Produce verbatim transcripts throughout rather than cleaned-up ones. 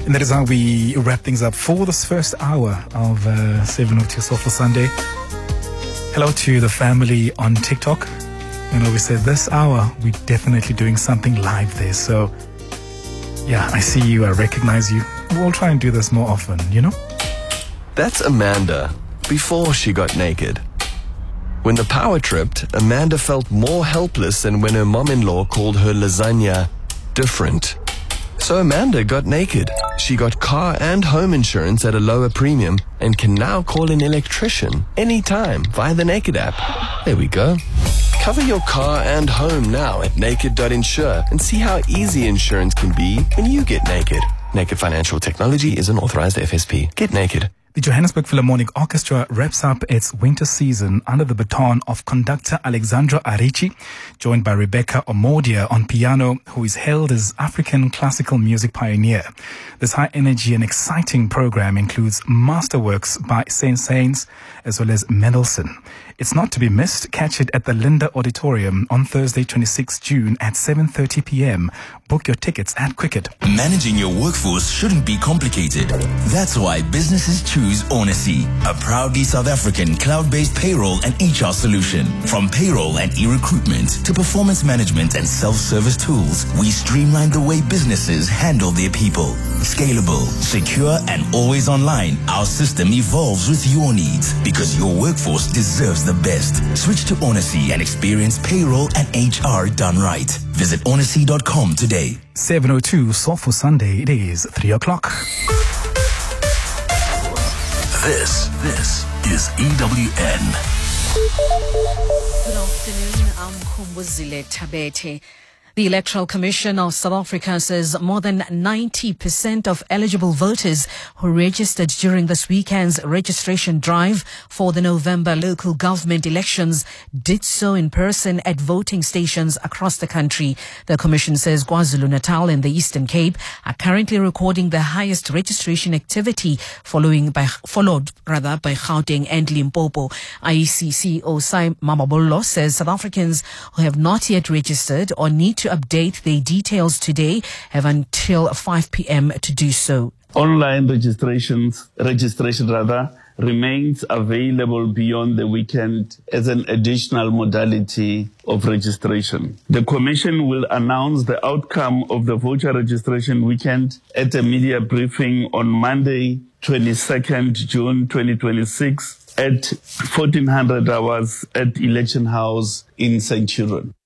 And that is how we wrap things up for this first hour of uh, seven oh two Soulful Sunday. Hello to the family on TikTok. You know, we said this hour, we're definitely doing something live there. So, yeah, I see you, I recognize you. We'll try and do this more often, you know? That's Amanda, before she got naked. When the power tripped, Amanda felt more helpless than when her mom-in-law called her lasagna different. So Amanda got naked. She got car and home insurance at a lower premium and can now call an electrician anytime via the Naked app. There we go. Cover your car and home now at naked dot insure and see how easy insurance can be when you get naked. Naked Financial Technology is an authorized F S P. Get naked. The Johannesburg Philharmonic Orchestra wraps up its winter season under the baton of conductor Alexandra Arici, joined by Rebecca Omodia on piano, who is hailed as African classical music pioneer. This high-energy and exciting program includes masterworks by Saint-Saëns as well as Mendelssohn. It's not to be missed. Catch it at the Linda Auditorium on Thursday, twenty-sixth of June at seven thirty p.m. Book your tickets at Quicket. Managing your workforce shouldn't be complicated. That's why businesses choose Onacy, a proudly South African cloud-based payroll and H R solution. From payroll and e-recruitment to performance management and self-service tools, we streamline the way businesses handle their people. Scalable, secure, and always online, our system evolves with your needs because your workforce deserves the best. Switch to Onacy and experience payroll and H R done right. Visit onacy dot com today. seven oh two Soulful Sunday. It is three o'clock. This, this is E W N. Good afternoon, I'm Kumbuzile Tabete. The Electoral Commission of South Africa says more than ninety percent of eligible voters who registered during this weekend's registration drive for the November local government elections did so in person at voting stations across the country. The Commission says KwaZulu-Natal and the Eastern Cape are currently recording the highest registration activity, following by, followed rather by Gauteng and Limpopo. I E C C E O Sai Mamabolo says South Africans who have not yet registered or need to to update their details today have until five p.m. to do so. Online registrations, registration rather, remains available beyond the weekend as an additional modality of registration. The Commission will announce the outcome of the voter registration weekend at a media briefing on Monday, twenty-second of June twenty twenty-six at fourteen hundred hours at Election House in Centurion.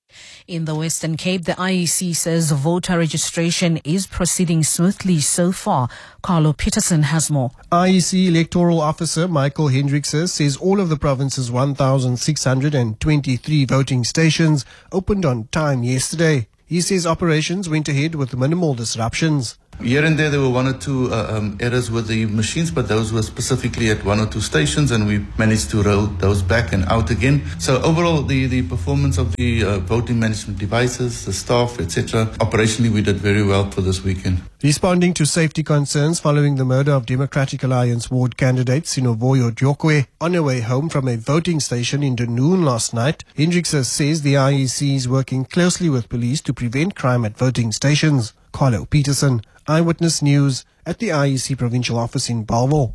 In the Western Cape, the I E C says voter registration is proceeding smoothly so far. Carlo Peterson has more. I E C Electoral Officer Michael Hendrickse says all of the province's one thousand six hundred twenty-three voting stations opened on time yesterday. He says operations went ahead with minimal disruptions. Here and there, there were one or two uh, um, errors with the machines, but those were specifically at one or two stations, and we managed to roll those back and out again. So overall, the, the performance of the uh, voting management devices, the staff, et cetera, operationally, we did very well for this weekend. Responding to safety concerns following the murder of Democratic Alliance ward candidate Sinovoyo Jokwe on her way home from a voting station in Dunoon last night, Hendrickse says the I E C is working closely with police to prevent crime at voting stations. Carlo Peterson, Eyewitness News at the I E C Provincial Office in Bellville.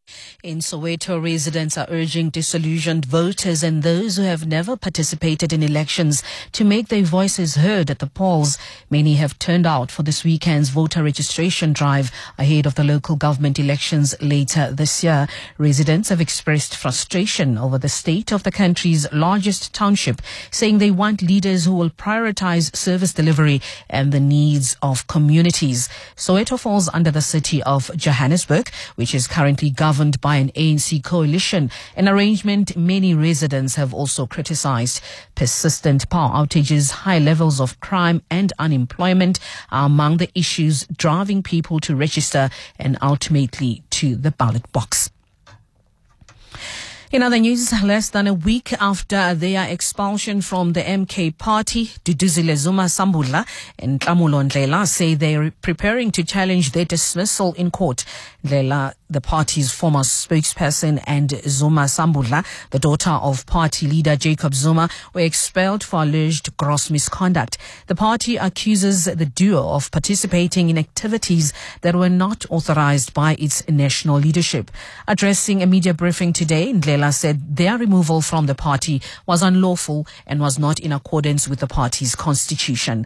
In Soweto, residents are urging disillusioned voters and those who have never participated in elections to make their voices heard at the polls. Many have turned out for this weekend's voter registration drive ahead of the local government elections later this year. Residents have expressed frustration over the state of the country's largest township, saying they want leaders who will prioritize service delivery and the needs of communities. Soweto falls under the city of Johannesburg, which is currently governed by an A N C coalition, an arrangement many residents have also criticized. Persistent power outages, high levels of crime and unemployment are among the issues driving people to register and ultimately to the ballot box. In other news, less than a week after their expulsion from the M K party, Duduzile Zuma Sambula and Nhlamulo Ndlela say they're preparing to challenge their dismissal in court. Ndlela, the party's former spokesperson, and Zuma Sambula, the daughter of party leader Jacob Zuma, were expelled for alleged gross misconduct. The party accuses the duo of participating in activities that were not authorized by its national leadership. Addressing a media briefing today, Ndlela said their removal from the party was unlawful and was not in accordance with the party's constitution.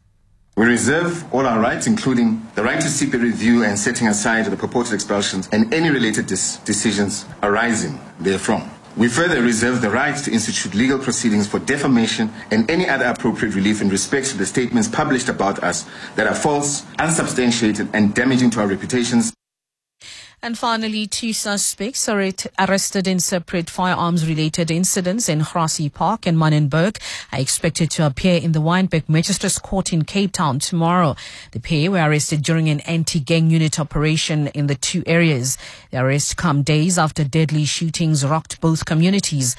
We reserve all our rights, including the right to seek the review and setting aside the purported expulsions and any related dis- decisions arising therefrom. We further reserve the right to institute legal proceedings for defamation and any other appropriate relief in respect to the statements published about us that are false, unsubstantiated, and damaging to our reputations. And finally, two suspects are arrested in separate firearms-related incidents in Grassy Park and Manenberg are expected to appear in the Wynberg Magistrates Court in Cape Town tomorrow. The pair were arrested during an anti-gang unit operation in the two areas. The arrests come days after deadly shootings rocked both communities.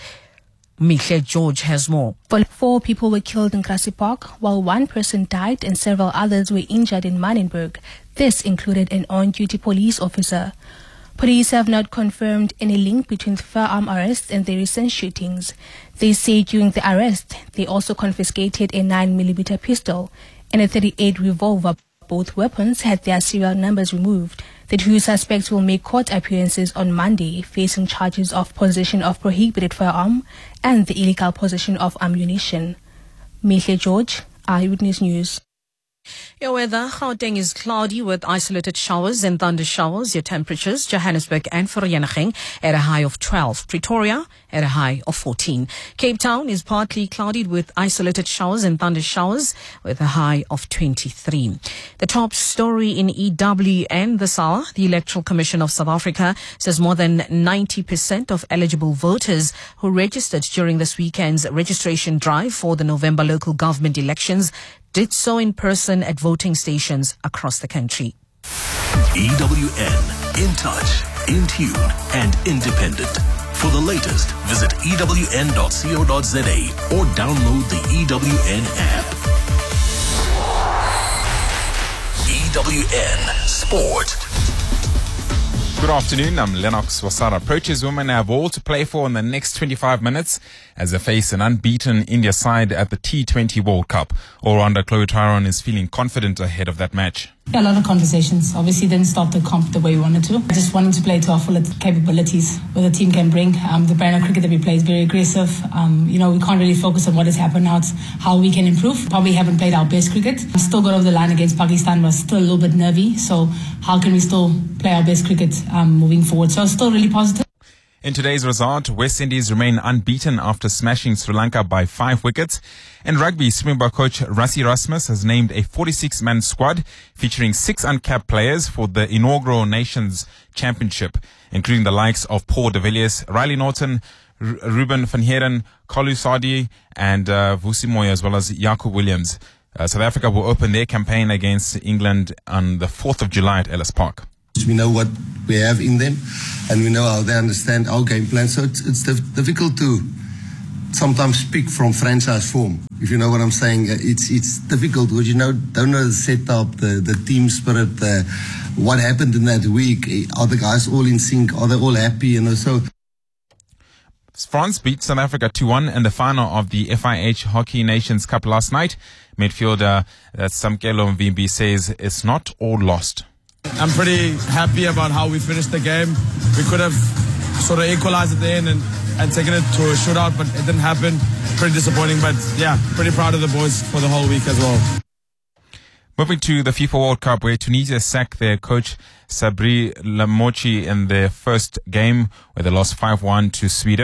Mihle George has more. Four people were killed in Grassy Park, while one person died and several others were injured in Manenberg. This included an on-duty police officer. Police have not confirmed any link between the firearm arrests and the recent shootings. They say during the arrest, they also confiscated a nine millimeter pistol and a thirty-eight revolver. Both weapons had their serial numbers removed. The two suspects will make court appearances on Monday, facing charges of possession of prohibited firearm and the illegal possession of ammunition. Mihle George, Eyewitness News. Your weather, Gauteng is cloudy with isolated showers and thunder showers. Your temperatures, Johannesburg and Vereeniging at a high of twelve. Pretoria at a high of fourteen. Cape Town is partly clouded with isolated showers and thunder showers with a high of twenty-three. The top story in E W N this hour, the Electoral Commission of South Africa says more than ninety percent of eligible voters who registered during this weekend's registration drive for the November local government elections did so in person at voting stations across the country. E W N, in touch, in tune, and independent. For the latest, visit E W N dot co dot za or download the E W N app. E W N Sport. Good afternoon, I'm Lennox Wasara. Proteas women have all to play for in the next twenty-five minutes as they face an unbeaten India side at the T twenty World Cup. All-rounder Chloe Tryon is feeling confident ahead of that match. Yeah, a lot of conversations. Obviously didn't start the comp the way we wanted to. I just wanted to play to our full capabilities, what the team can bring. Um, the brand of cricket that we play is very aggressive. Um, you know, we can't really focus on what has happened now. It's how we can improve. Probably haven't played our best cricket. Still got over the line against Pakistan, but still a little bit nervy. So how can we still play our best cricket um, moving forward? So still really positive. In today's result, West Indies remain unbeaten after smashing Sri Lanka by five wickets. In rugby, Springbok coach Rassie Erasmus has named a forty-six man squad featuring six uncapped players for the inaugural Nations Championship, including the likes of Paul de Villiers, Riley Norton, R- Ruben van Heeren, Kolu Sadi, and uh, Vusi Moyo, as well as Jacob Williams. Uh, South Africa will open their campaign against England on the fourth of July at Ellis Park. We know what we have in them, and we know how they understand our game plan. So it's, it's dif- difficult to sometimes speak from franchise form, if you know what I'm saying. It's it's difficult because you know don't know the setup, the the team spirit, the, what happened in that week. Are the guys all in sync? Are they all happy? You know, so. France beat South Africa two one in the final of the F I H Hockey Nations Cup last night. Midfielder uh, Samkelo Mvimbi says it's not all lost. I'm pretty happy about how we finished the game. We could have sort of equalized at the end and, and taken it to a shootout, but it didn't happen. Pretty disappointing, but yeah, pretty proud of the boys for the whole week as well. Moving to the FIFA World Cup, where Tunisia sacked their coach Sabri Lamouchi in their first game, where they lost five one to Sweden.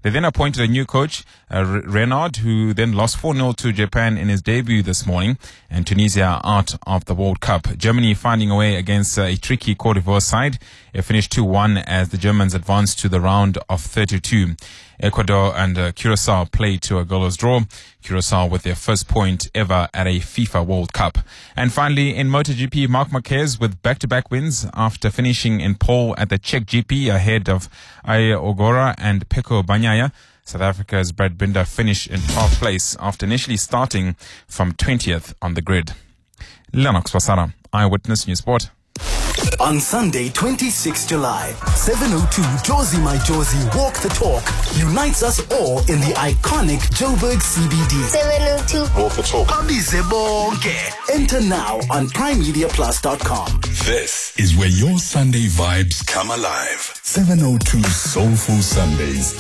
They then appointed a new coach, uh, Renard, who then lost four nil to Japan in his debut this morning, and Tunisia out of the World Cup. Germany finding a way against uh, a tricky Cote d'Ivoire side. It finished two one as the Germans advanced to the round of thirty-two. Ecuador and uh, Curacao played to a goalless draw. Curacao with their first point ever at a FIFA World Cup. And finally, in MotoGP, Marc Marquez with back-to-back wins after finishing in pole at the Czech G P ahead of Aya Ogura and Pecco Bagnaia. South Africa's Brad Binder finished in twelfth place after initially starting from twentieth on the grid. Lennox Wasara, Eyewitness News Sport. On Sunday, twenty-sixth July, seven oh two Josie My Josie Walk the Talk unites us all in the iconic Joburg C B D. seven oh two Walk the Talk. Abize bonke. Enter now on prime media plus dot com. This is where your Sunday vibes come alive. seven oh two Soulful Sundays.